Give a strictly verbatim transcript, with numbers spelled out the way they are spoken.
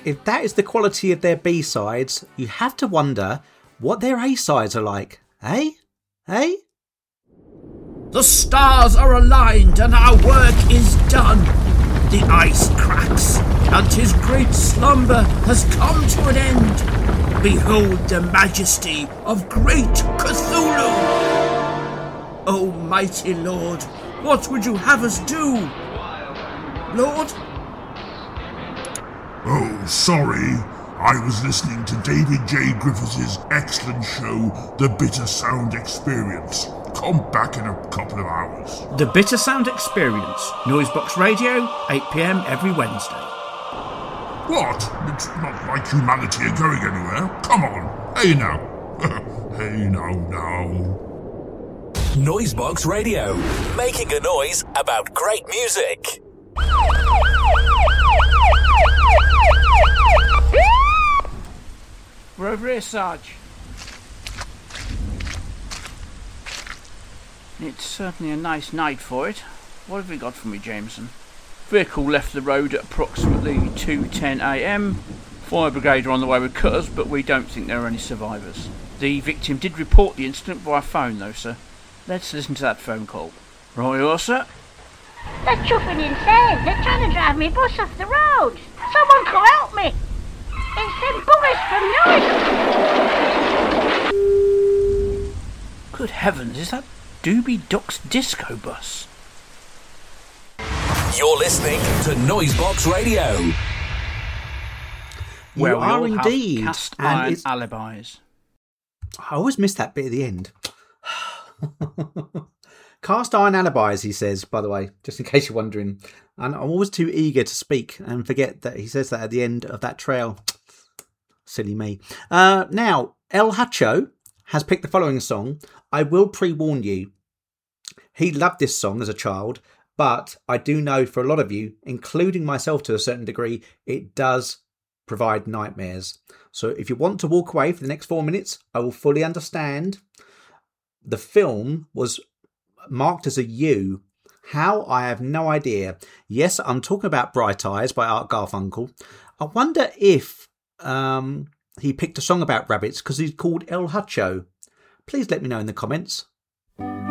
if that is the quality of their B-sides, you have to wonder what their A-sides are like. Eh? Eh? The stars are aligned and our work is done. The ice cracks and his great slumber has come to an end. Behold the majesty of great Cthulhu. O mighty Lord, what would you have us do? Lord? Oh, sorry. I was listening to David J. Griffiths' excellent show, The Bitter Sound Experience. Come back in a couple of hours. The Bitter Sound Experience. Noisebox Radio, eight p.m. every Wednesday. What? It's not like humanity are going anywhere. Come on. Hey now. Hey now, now. Noisebox Radio. Making a noise about great music. We're over here, Sarge. It's certainly a nice night for it. What have we got for me, Jameson? Vehicle left the road at approximately two ten a.m. Fire brigade are on the way with cutters, but we don't think there are any survivors. The victim did report the incident via phone, though, sir. Let's listen to that phone call. Right, you are, sir? They're chuffing insane. They're trying to drive me bus off the road. Someone come help me. It's them buggers from Noise. Good heavens, is that Doobie Duck's disco bus? You're listening to Noisebox Radio. You Where we are all indeed. Have cast and iron it's- alibis. I always miss that bit at the end. Cast iron alibis, he says, by the way, just in case you're wondering. And I'm always too eager to speak and forget that he says that at the end of that trail. Silly me. Uh, now, El Hacho has picked the following song. I will pre-warn you. He loved this song as a child, but I do know for a lot of you, including myself to a certain degree, it does provide nightmares. So if you want to walk away for the next four minutes, I will fully understand. The film was marked as a U. How? I have no idea. Yes, I'm talking about Bright Eyes by Art Garfunkel. I wonder if um, he picked a song about rabbits because he's called El Hacho. Please let me know in the comments.